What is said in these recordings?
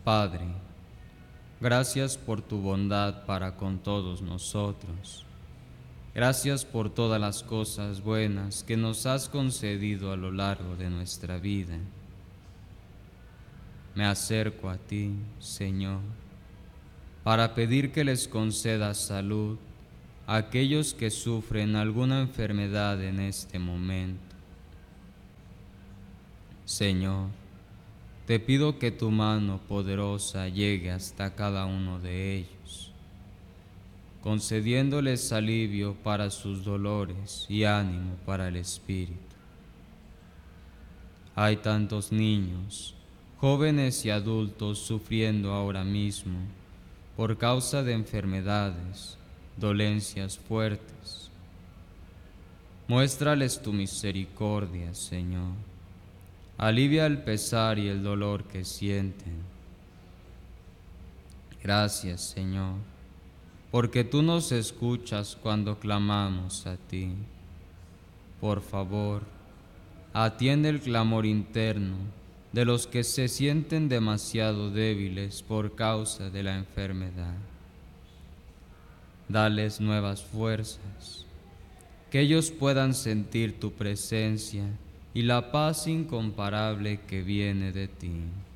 Padre, gracias por tu bondad para con todos nosotros. Gracias por todas las cosas buenas que nos has concedido a lo largo de nuestra vida. Me acerco a ti, Señor, para pedir que les concedas salud a aquellos que sufren alguna enfermedad en este momento. Señor, te pido que tu mano poderosa llegue hasta cada uno de ellos, concediéndoles alivio para sus dolores y ánimo para el espíritu. Hay tantos niños, jóvenes y adultos sufriendo ahora mismo por causa de enfermedades, dolencias fuertes. Muéstrales tu misericordia, Señor. Alivia el pesar y el dolor que sienten. Gracias, Señor, porque tú nos escuchas cuando clamamos a ti. Por favor, atiende el clamor interno de los que se sienten demasiado débiles por causa de la enfermedad. Dales nuevas fuerzas, que ellos puedan sentir tu presencia y la paz incomparable que viene de ti.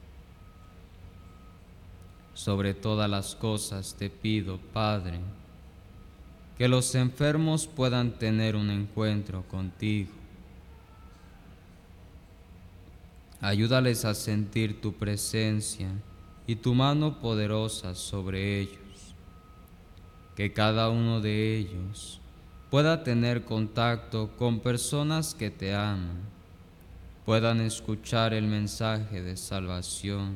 Sobre todas las cosas te pido, Padre, que los enfermos puedan tener un encuentro contigo. Ayúdales a sentir tu presencia y tu mano poderosa sobre ellos. Que cada uno de ellos pueda tener contacto con personas que te aman, puedan escuchar el mensaje de salvación.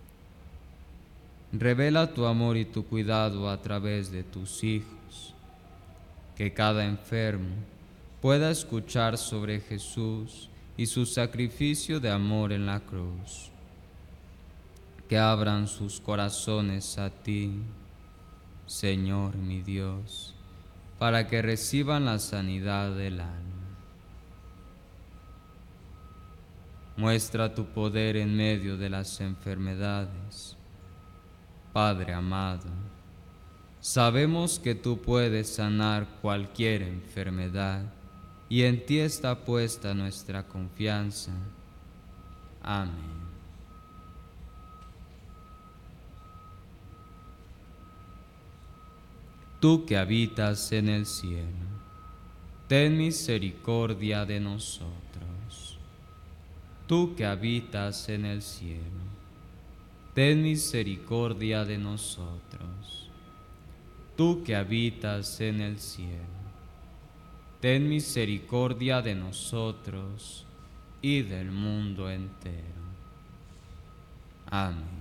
Revela tu amor y tu cuidado a través de tus hijos. Que cada enfermo pueda escuchar sobre Jesús y su sacrificio de amor en la cruz. Que abran sus corazones a ti, Señor mi Dios, para que reciban la sanidad del alma. Muestra tu poder en medio de las enfermedades. Padre amado, sabemos que tú puedes sanar cualquier enfermedad y en ti está puesta nuestra confianza. Amén. Tú que habitas en el cielo, ten misericordia de nosotros. Tú que habitas en el cielo, ten misericordia de nosotros. Tú que habitas en el cielo, ten misericordia de nosotros y del mundo entero. Amén.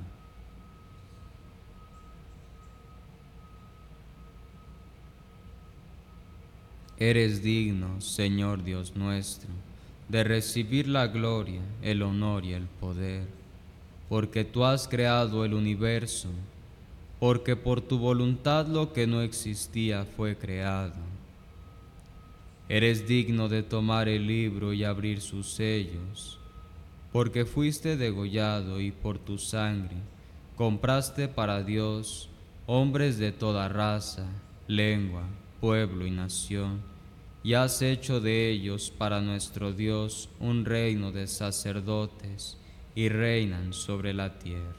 Eres digno, Señor Dios nuestro, de recibir la gloria, el honor y el poder, porque tú has creado el universo, porque por tu voluntad lo que no existía fue creado. Eres digno de tomar el libro y abrir sus sellos, porque fuiste degollado y por tu sangre compraste para Dios hombres de toda raza, lengua, pueblo y nación, y has hecho de ellos para nuestro Dios un reino de sacerdotes, y reinan sobre la tierra.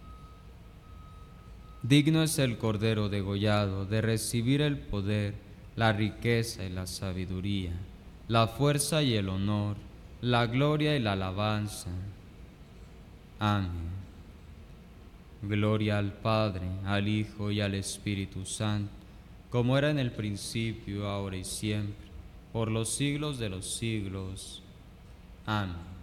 Digno es el Cordero degollado de recibir el poder, la riqueza y la sabiduría, la fuerza y el honor, la gloria y la alabanza. Amén. Gloria al Padre, al Hijo y al Espíritu Santo, como era en el principio, ahora y siempre, por los siglos de los siglos. Amén.